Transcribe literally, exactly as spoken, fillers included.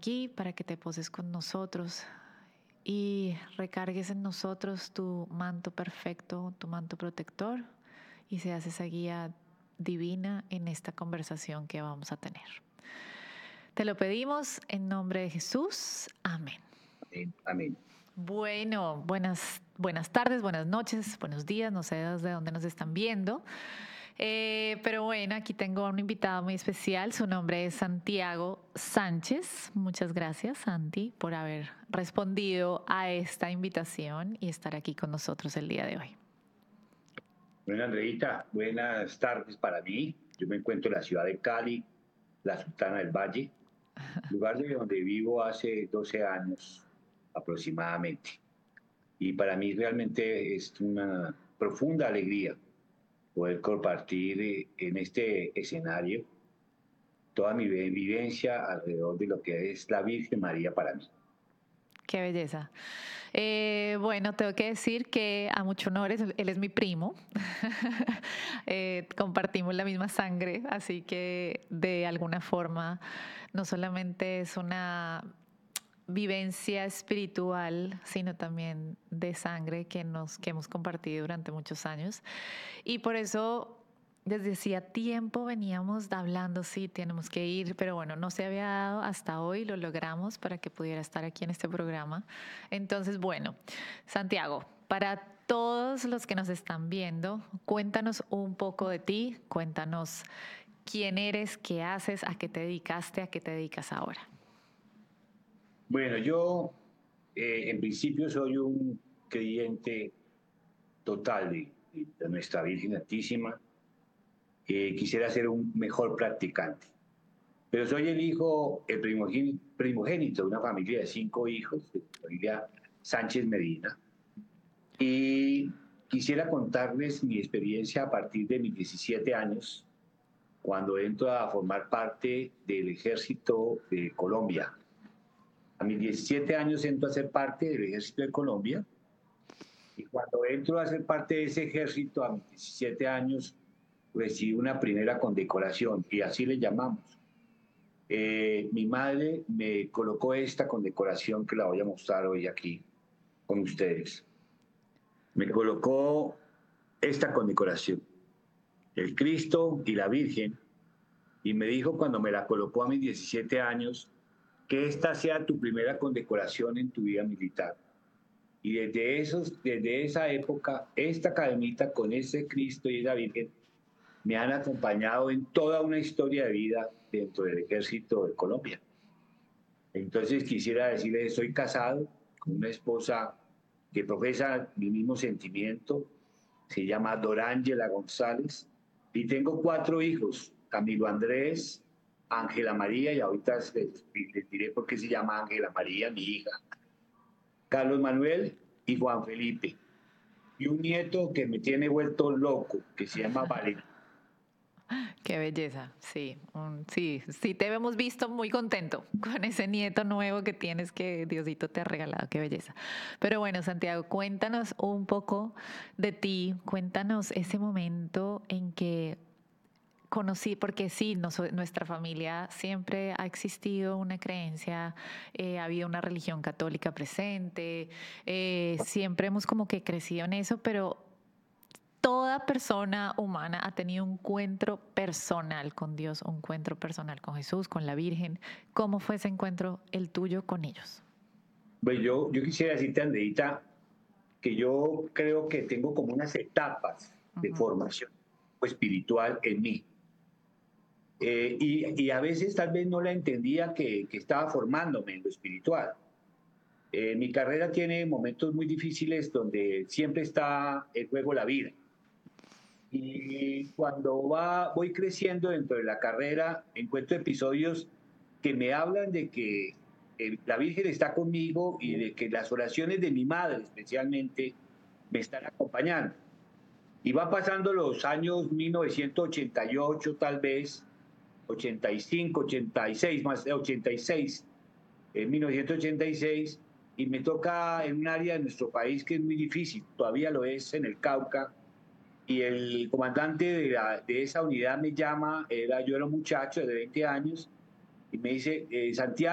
aquí para que te poses con nosotros y recargues en nosotros tu manto perfecto, tu manto protector y seas esa guía divina en esta conversación que vamos a tener. Te lo pedimos en nombre de Jesús. Amén. Amén. Amén. Bueno, buenas, buenas tardes, buenas noches, buenos días, no sé desde dónde nos están viendo. Eh, pero bueno, aquí tengo a un invitado muy especial. Su nombre es Santiago Sánchez. Muchas gracias, Santi, por haber respondido a esta invitación y estar aquí con nosotros el día de hoy. Bueno, Andreita, buenas tardes para mí. Yo me encuentro en la ciudad de Cali, la Sultana del Valle, lugar de donde vivo hace doce años aproximadamente. Y para mí realmente es una profunda alegría poder compartir en este escenario toda mi vivencia alrededor de lo que es la Virgen María para mí. Qué belleza. Eh, bueno, tengo que decir que a mucho honor, él es mi primo. eh, compartimos la misma sangre, así que de alguna forma no solamente es una vivencia espiritual, sino también de sangre que, nos, que hemos compartido durante muchos años. Y por eso desde hacía tiempo veníamos hablando, sí, tenemos que ir, pero bueno, no se había dado hasta hoy, lo logramos para que pudiera estar aquí en este programa. Entonces, bueno, Santiago, para todos los que nos están viendo, cuéntanos un poco de ti, cuéntanos quién eres, qué haces, a qué te dedicaste, a qué te dedicas ahora. Bueno, yo eh, en principio soy un creyente total de, de nuestra Virgen Santísima. Eh, quisiera ser un mejor practicante. Pero soy el hijo, el primogénito, primogénito de una familia de cinco hijos, de la familia Sánchez Medina. Y quisiera contarles mi experiencia a partir de mis diecisiete años, cuando entro a formar parte del ejército de Colombia. A mis diecisiete años entro a ser parte del ejército de Colombia. Y cuando entro a ser parte de ese ejército, a mis diecisiete años, recibí una primera condecoración, y así le llamamos. Eh, mi madre me colocó esta condecoración que la voy a mostrar hoy aquí con ustedes. Me colocó esta condecoración, el Cristo y la Virgen, y me dijo cuando me la colocó a mis diecisiete años, que esta sea tu primera condecoración en tu vida militar. Y desde, esos, desde esa época, esta cadenita con ese Cristo y esa Virgen me han acompañado en toda una historia de vida dentro del ejército de Colombia. Entonces quisiera decirles, soy casado con una esposa que profesa mi mismo sentimiento, se llama Dorángela González, y tengo cuatro hijos, Camilo Andrés, Ángela María, y ahorita les, les diré por qué se llama Ángela María, mi hija, Carlos Manuel y Juan Felipe, y un nieto que me tiene vuelto loco, que se llama Valentín. Qué belleza, sí, um, sí, sí te hemos visto muy contento con ese nieto nuevo que tienes que Diosito te ha regalado, qué belleza. Pero bueno, Santiago, cuéntanos un poco de ti, cuéntanos ese momento en que conocí, porque sí, no, nuestra familia siempre ha existido una creencia, eh, ha habido una religión católica presente, eh, siempre hemos como que crecido en eso, pero toda persona humana ha tenido un encuentro personal con Dios, un encuentro personal con Jesús, con la Virgen. ¿Cómo fue ese encuentro el tuyo con ellos? Pues yo, yo quisiera decirte, Andreita, que yo creo que tengo como unas etapas de Uh-huh. formación espiritual en mí. Eh, y, y a veces tal vez no la entendía que, que estaba formándome en lo espiritual. Eh, mi carrera tiene momentos muy difíciles donde siempre está en juego la vida. Y cuando va, voy creciendo dentro de la carrera, encuentro episodios que me hablan de que eh, la Virgen está conmigo y de que las oraciones de mi madre especialmente me están acompañando. Y va pasando los años mil novecientos ochenta y ocho tal vez, ochenta y cinco, ochenta y seis, más de ochenta y seis, en mil novecientos ochenta y seis, y me toca en un área de nuestro país que es muy difícil, todavía lo es en el Cauca, y el comandante de, la, de esa unidad me llama, era, yo era un muchacho de veinte años, y me dice, eh, Santiago,